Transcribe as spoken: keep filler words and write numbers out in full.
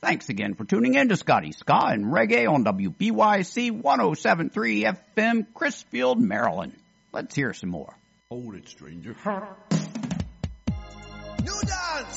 Thanks again for tuning in to Scotty Ska and Reggae on W B Y C one oh seven point three F M, Crisfield, Maryland. Let's hear some more. Hold it, stranger. New dance!